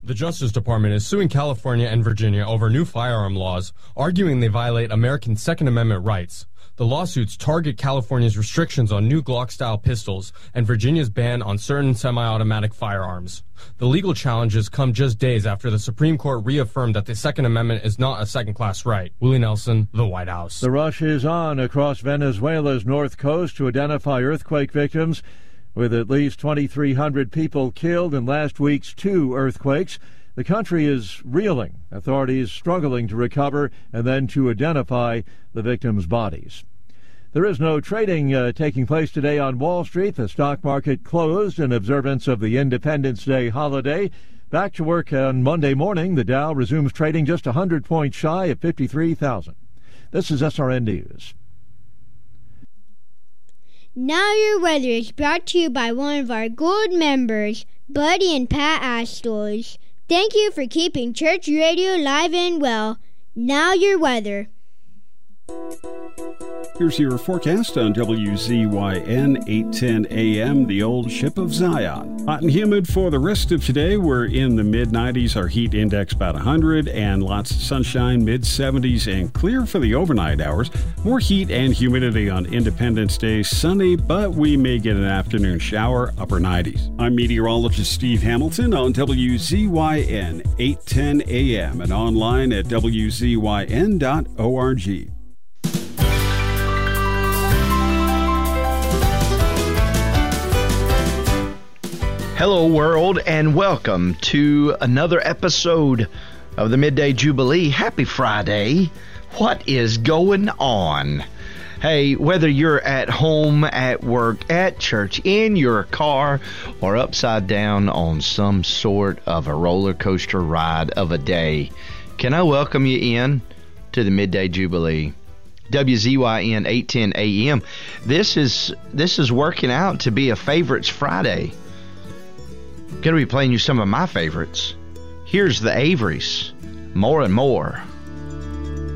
The Justice Department is suing California and Virginia over new firearm laws, arguing they violate American Second Amendment rights. The lawsuits target California's restrictions on new Glock-style pistols and Virginia's ban on certain semi-automatic firearms. The legal challenges come just days after the Supreme Court reaffirmed that the Second Amendment is not a second-class right. Willie Nelson, The White House. The rush is on across Venezuela's north coast to identify earthquake victims, with at least 2,300 people killed in last week's two earthquakes. The country is reeling, authorities struggling to recover and then to identify the victims' bodies. There is no trading taking place today on Wall Street. The stock market closed in observance of the Independence Day holiday. Back to work on Monday morning. The Dow resumes trading just 100 points shy of 53,000. This is SRN News. Now Your Weather is brought to you by one of our gold members, Buddy and Pat Astors. Thank you for keeping Church Radio live and well. Now Your Weather. Here's your forecast on WZYN 810 AM, the old ship of Zion. Hot and humid for the rest of today. We're in the mid-90s, our heat index about 100, and lots of sunshine, mid-70s, and clear for the overnight hours. More heat and humidity on Independence Day, sunny, but we may get an afternoon shower, upper 90s. I'm meteorologist Steve Hamilton on WZYN 810 AM and online at WZYN.org. Hello, world, and welcome to another episode of the Midday Jubilee. Happy Friday. What is going on? Hey, whether you're at home, at work, at church, in your car, or upside down on some sort of a roller coaster ride of a day, can I welcome you in to the Midday Jubilee? WZYN 810 AM. This is working out to be a Favorites Friday. Going to be playing you some of my favorites. Here's the Averys, More and More.